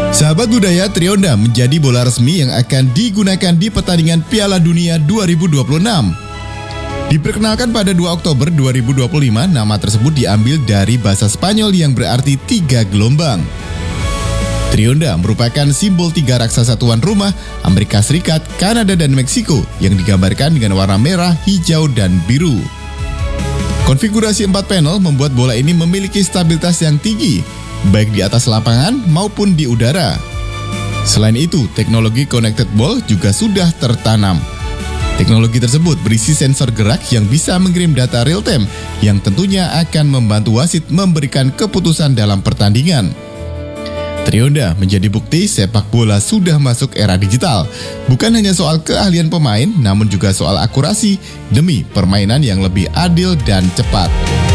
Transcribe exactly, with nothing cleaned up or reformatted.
Sahabat budaya, Trionda menjadi bola resmi yang akan digunakan di pertandingan Piala Dunia dua ribu dua puluh enam. Diperkenalkan pada dua Oktober dua ribu dua puluh lima, nama tersebut diambil dari bahasa Spanyol yang berarti tiga gelombang. Trionda merupakan simbol tiga raksasa tuan rumah Amerika Serikat, Kanada, dan Meksiko yang digambarkan dengan warna merah, hijau, dan biru. Konfigurasi empat panel membuat bola ini memiliki stabilitas yang tinggi, baik di atas lapangan maupun di udara. Selain itu, teknologi connected ball juga sudah tertanam. Teknologi tersebut berisi sensor gerak yang bisa mengirim data real time yang tentunya akan membantu wasit memberikan keputusan dalam pertandingan. Trionda menjadi bukti sepak bola sudah masuk era digital. Bukan hanya soal keahlian pemain, namun juga soal akurasi demi permainan yang lebih adil dan cepat.